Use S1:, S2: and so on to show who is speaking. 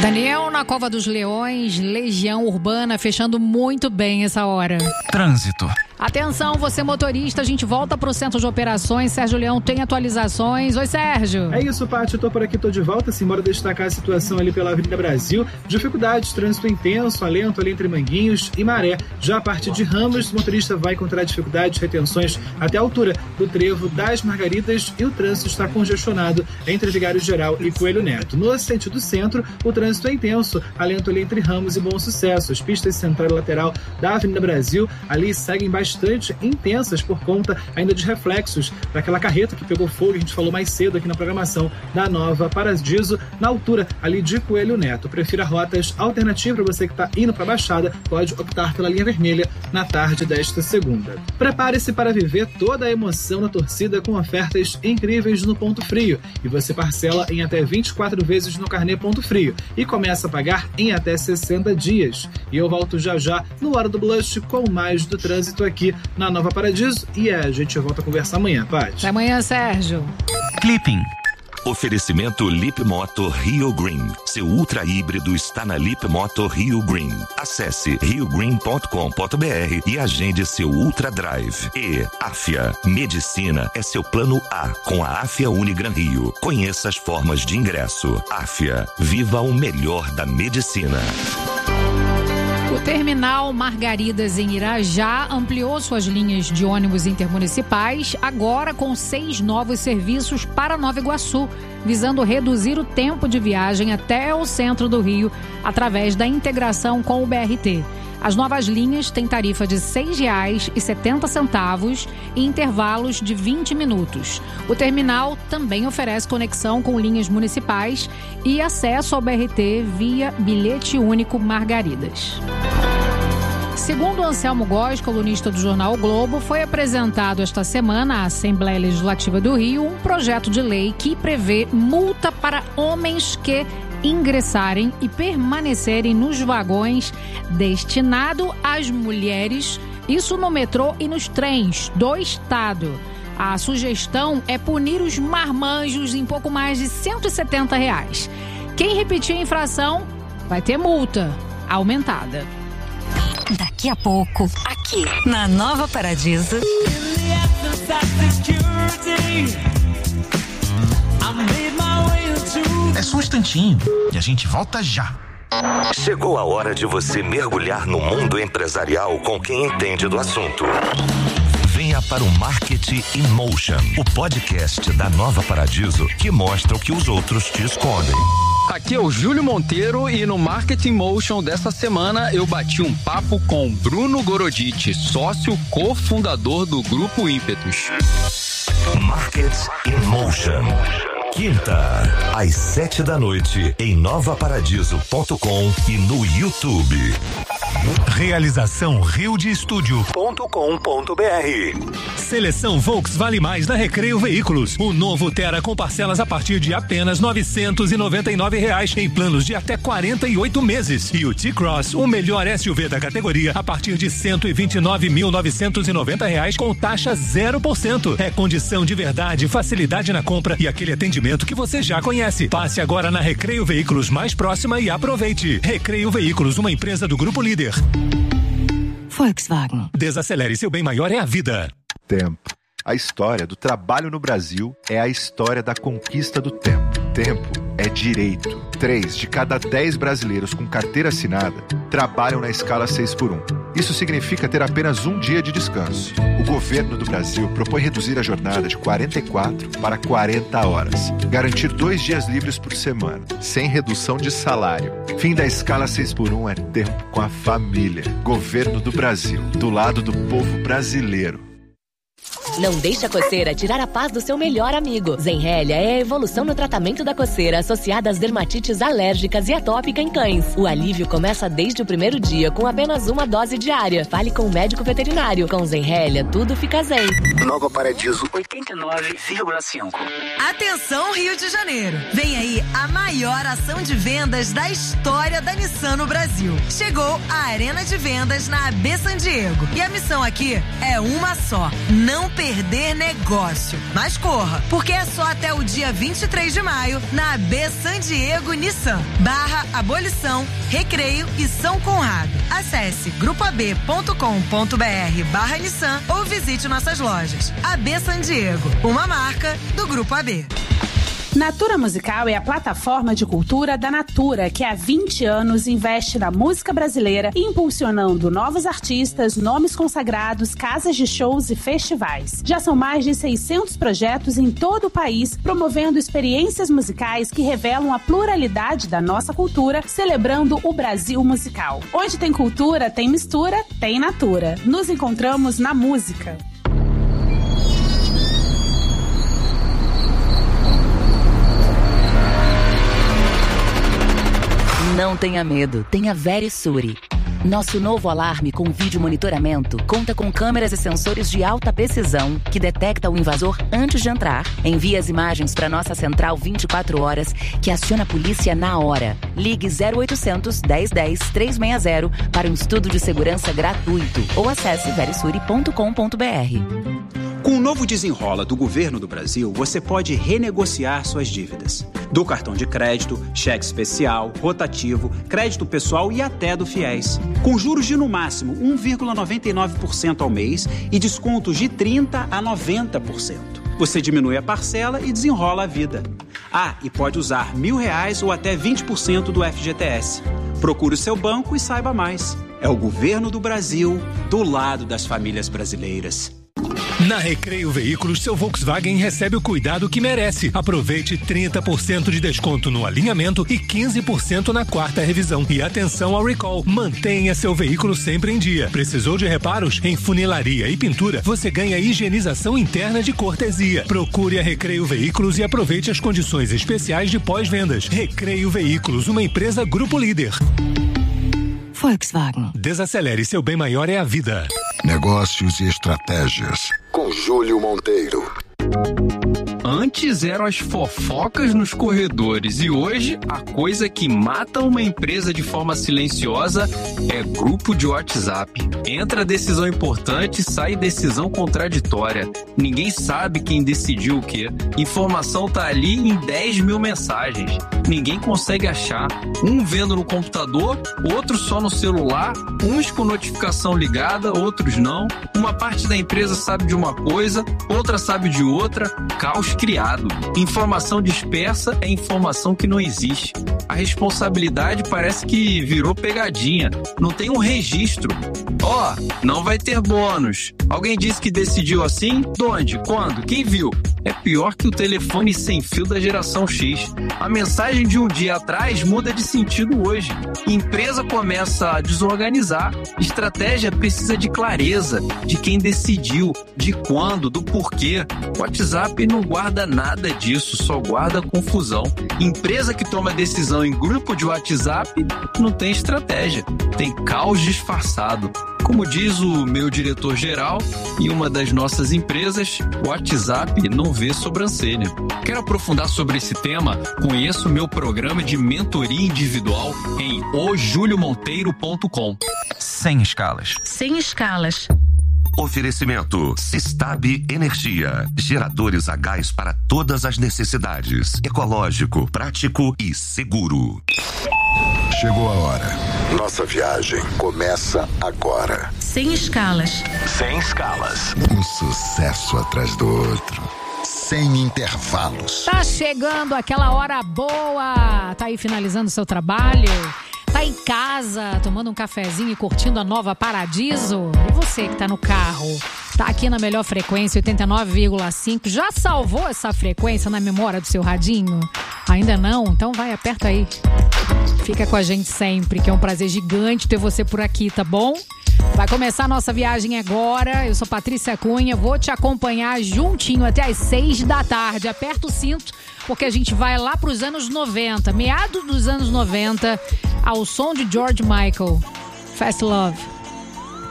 S1: Daniel, na Cova dos Leões, Legião Urbana, fechando muito bem essa hora.
S2: Trânsito.
S1: Atenção, você motorista, a gente volta pro centro de operações. Sérgio Leão tem atualizações. Oi, Sérgio.
S3: É isso, Paty, eu tô por aqui, tô de volta. Sim, bora destacar a situação ali pela Avenida Brasil. Dificuldades, trânsito intenso, alento ali entre Manguinhos e Maré. Já a partir de Ramos, o motorista vai encontrar dificuldades, retenções até a altura do trevo das Margaridas e o trânsito está congestionado entre Vigário Geral e Coelho Neto. No sentido centro, o trânsito é intenso, alento ali entre Ramos e Bom Sucesso. As pistas central e lateral da Avenida Brasil ali seguem bastante intensas por conta ainda de reflexos daquela carreta que pegou fogo, a gente falou mais cedo aqui na programação da Nova Paradiso, na altura ali de Coelho Neto. Prefira rotas alternativas para você que está indo para a Baixada, pode optar pela linha vermelha na tarde desta segunda. Prepare-se para viver toda a emoção da torcida com ofertas incríveis no Ponto Frio, e você parcela em até 24 vezes no carnê Ponto Frio e começa a pagar em até 60 dias. E eu volto já no Hora do Blush com mais do trânsito aqui na Nova Paradiso, e a gente volta a conversar amanhã, Paty.
S1: Até amanhã, Sérgio.
S2: Clipping.
S4: Oferecimento Lip Moto Rio Green. Seu ultra híbrido está na Lip Moto Rio Green. Acesse riogreen.com.br e agende seu Ultra Drive. E Afia. Medicina é seu plano A com a Afia Unigran Rio. Conheça as formas de ingresso. Afia. Viva o melhor da medicina.
S1: O Terminal Margaridas em Irajá ampliou suas linhas de ônibus intermunicipais, agora com 6 novos serviços para Nova Iguaçu, visando reduzir o tempo de viagem até o centro do Rio através da integração com o BRT. As novas linhas têm tarifa de R$ 6,70 e intervalos de 20 minutos. O terminal também oferece conexão com linhas municipais e acesso ao BRT via bilhete único Margaridas. Segundo Anselmo Góes, colunista do jornal o Globo, foi apresentado esta semana à Assembleia Legislativa do Rio um projeto de lei que prevê multa para homens que ingressarem e permanecerem nos vagões destinado às mulheres, isso no metrô e nos trens do estado. A sugestão é punir os marmanjos em pouco mais de R$ 170. Quem repetir a infração vai ter multa aumentada.
S5: Daqui a pouco, aqui na Nova Paradiso.
S2: É só um instantinho e a gente volta já.
S4: Chegou a hora de você mergulhar no mundo empresarial com quem entende do assunto. Venha para o Marketing in Motion, o podcast da Nova Paradiso que mostra o que os outros te escondem.
S6: Aqui é o Júlio Monteiro e no Marketing Motion dessa semana eu bati um papo com Bruno Goroditi, sócio cofundador do Grupo Ímpetus.
S4: Marketing in Motion. Quinta, às 7 da noite, em novaparadiso.com e no YouTube.
S7: Realização riodestudio.com.br. Seleção Volks Vale Mais na Recreio Veículos. O novo Tera com parcelas a partir de apenas R$ 999 em planos de até 48 meses. E o T-Cross, o melhor SUV da categoria, a partir de R$ 129.990 com taxa 0%. É condição de verdade, facilidade na compra e aquele atendimento que você já conhece. Passe agora na Recreio Veículos mais próxima e aproveite. Recreio Veículos, uma empresa do Grupo Líder.
S5: Volkswagen.
S7: Desacelere, seu bem maior é a vida.
S8: Tempo. A história do trabalho no Brasil é a história da conquista do tempo. Tempo é direito. 3 de cada 10 brasileiros com carteira assinada trabalham na escala 6x1. Isso significa ter apenas um dia de descanso. O governo do Brasil propõe reduzir a jornada de 44 para 40 horas. Garantir 2 dias livres por semana, sem redução de salário. Fim da escala 6x1 é tempo com a família. Governo do Brasil, do lado do povo brasileiro.
S9: Não deixe a coceira tirar a paz do seu melhor amigo. Zenrelia é a evolução no tratamento da coceira associada às dermatites alérgicas e atópica em cães. O alívio começa desde o primeiro dia com apenas uma dose diária. Fale com o médico veterinário. Com Zenrelia, tudo fica zen.
S10: Nova Paradiso 89,5.
S11: Atenção, Rio de Janeiro. Vem aí a maior ação de vendas da história da Nissan no Brasil. Chegou a Arena de Vendas na AB San Diego. E a missão aqui é uma só. Não perca perder negócio. Mas corra, porque é só até o dia 23 de maio na AB San Diego Nissan, /Abolição, Recreio e São Conrado. Acesse grupoab.com.br/Nissan ou visite nossas lojas. AB San Diego, uma marca do Grupo AB.
S12: Natura Musical é a plataforma de cultura da Natura, que há 20 anos investe na música brasileira, impulsionando novos artistas, nomes consagrados, casas de shows e festivais. Já são mais de 600 projetos em todo o país, promovendo experiências musicais que revelam a pluralidade da nossa cultura, celebrando o Brasil musical. Onde tem cultura, tem mistura, tem Natura. Nos encontramos na música.
S13: Não tenha medo, tenha Verisure. Nosso novo alarme com vídeo monitoramento conta com câmeras e sensores de alta precisão que detecta o invasor antes de entrar. Envia as imagens para nossa central 24 horas que aciona a polícia na hora. Ligue 0800 1010 360 para um estudo de segurança gratuito ou acesse verisure.com.br.
S14: Com o novo Desenrola do Governo do Brasil, você pode renegociar suas dívidas. Do cartão de crédito, cheque especial, rotativo, crédito pessoal e até do FIES. Com juros de no máximo 1,99% ao mês e descontos de 30% a 90%. Você diminui a parcela e desenrola a vida. Ah, e pode usar R$1.000 ou até 20% do FGTS. Procure o seu banco e saiba mais. É o Governo do Brasil, do lado das famílias brasileiras.
S7: Na Recreio Veículos, seu Volkswagen recebe o cuidado que merece. Aproveite 30% de desconto no alinhamento e 15% na quarta revisão. E atenção ao recall. Mantenha seu veículo sempre em dia. Precisou de reparos? Em funilaria e pintura, você ganha higienização interna de cortesia. Procure a Recreio Veículos e aproveite as condições especiais de pós-vendas. Recreio Veículos, uma empresa Grupo Líder.
S5: Volkswagen.
S7: Desacelere, seu bem maior é a vida.
S15: Negócios e estratégias. Com Júlio Monteiro.
S6: Antes eram as fofocas nos corredores e hoje a coisa que mata uma empresa de forma silenciosa é grupo de WhatsApp. Entra decisão importante, sai decisão contraditória. Ninguém sabe quem decidiu o quê. Informação tá ali em 10 mil mensagens. Ninguém consegue achar. Um vendo no computador, outro só no celular, uns com notificação ligada, outros não. Uma parte da empresa sabe de uma coisa, outra sabe de outra. Caos criado. Informação dispersa é informação que não existe. A responsabilidade parece que virou pegadinha. Não tem um registro. Ó, não vai ter bônus. Alguém disse que decidiu assim? Onde? Quando? Quem viu? É pior que o telefone sem fio da geração X. A mensagem de um dia atrás muda de sentido hoje. Empresa começa a desorganizar. Estratégia precisa de clareza, de quem decidiu, de quando, do porquê. O WhatsApp não guarda nada disso, só guarda confusão. Empresa que toma decisão em grupo de WhatsApp não tem estratégia, tem caos disfarçado. Como diz o meu diretor-geral, em uma das nossas empresas, o WhatsApp não vê sobrancelha. Quero aprofundar sobre esse tema? Conheça o meu programa de mentoria individual em ojuliomonteiro.com.
S2: Sem escalas.
S5: Sem escalas.
S4: Oferecimento Sistab Energia. Geradores a gás para todas as necessidades. Ecológico, prático e seguro.
S15: Chegou a hora. Nossa viagem começa agora.
S5: Sem escalas.
S15: Sem escalas. Um sucesso atrás do outro. Sem intervalos.
S1: Tá chegando aquela hora boa. Tá aí finalizando o seu trabalho. Tá em casa, tomando um cafezinho e curtindo a nova Paradiso? E você que tá no carro, tá aqui na melhor frequência, 89,5. Já salvou essa frequência na memória do seu radinho? Ainda não? Então vai, aperta aí. Fica com a gente sempre, que é um prazer gigante ter você por aqui, tá bom? Vai começar a nossa viagem agora. Eu sou Patrícia Cunha, vou te acompanhar juntinho até às 6 da tarde. Aperta o cinto, porque a gente vai lá pros anos 90, meados dos anos 90, ao som de George Michael. Fast Love.